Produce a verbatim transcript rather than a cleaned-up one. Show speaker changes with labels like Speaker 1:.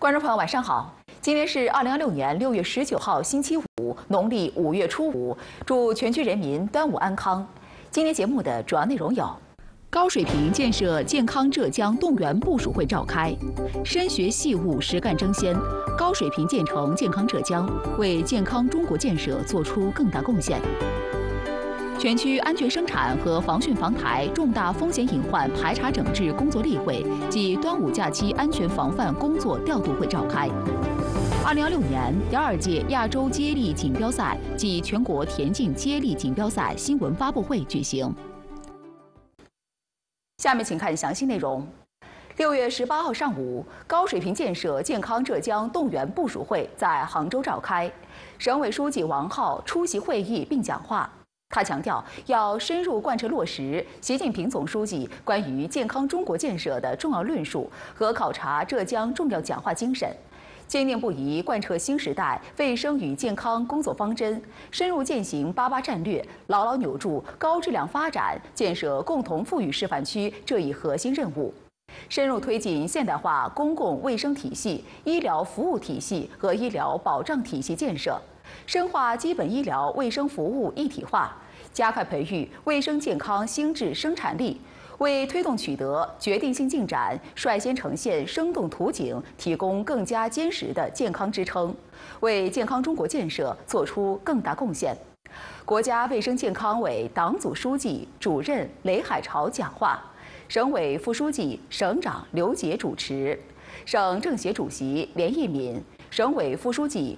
Speaker 1: 观众朋友，晚上好！今天是二零二六年六月十九号，星期五，农历五月初五。祝全区人民端午安康。今天节目的主要内容有：高水平建设健康浙江动员部署会召开，深学细务，实干争先，高水平建成健康浙江，为健康中国建设作出更大贡献。 全区安全生产和防汛防台重大风险隐患排查整治工作例会暨端午假期安全防范工作调度会召开。二零二六年第二届亚洲接力锦标赛暨全国田径接力锦标赛新闻发布会举行。下面请看详细内容。 六月十八号上午，高水平建设健康浙江动员部署会在杭州召开，省委书记王浩出席会议并讲话。 他强调，要深入贯彻落实习近平总书记关于健康中国建设的重要论述和考察浙江重要讲话精神，坚定不移贯彻新时代卫生与健康工作方针，深入践行八八战略，牢牢扭住高质量发展、建设共同富裕示范区这一核心任务，深入推进现代化公共卫生体系、医疗服务体系和医疗保障体系建设，深化基本医疗卫生服务一体化。 加快培育卫生健康新质生产力，为推动取得决定性进展，率先呈现生动图景提供更加坚实的健康支撑，为健康中国建设作出更大贡献。国家卫生健康委党组书记、主任雷海潮讲话，省委副书记、省长刘杰主持，省政协主席连益敏。 省委副书记、